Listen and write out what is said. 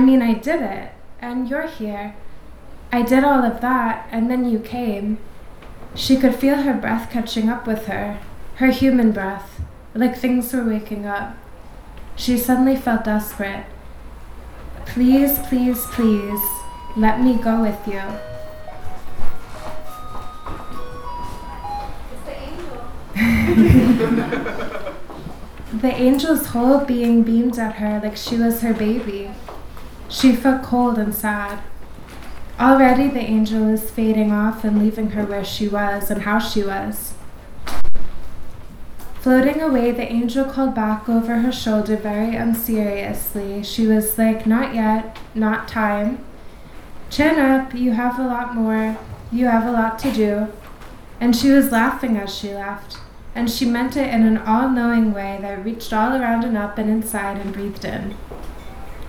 mean, I did it, and you're here. I did all of that, and then you came. She could feel her breath catching up with her human breath, like things were waking up. She suddenly felt desperate. Please, please, please, let me go with you. The angel's whole being beamed at her like she was her baby. She felt cold and sad. Already the angel was fading off and leaving her where she was and how she was. Floating away, the angel called back over her shoulder very unseriously. She was like, not yet, not time. Chin up, you have a lot more. You have a lot to do. And she was laughing as she left. And she meant it in an all-knowing way that reached all around and up and inside and breathed in.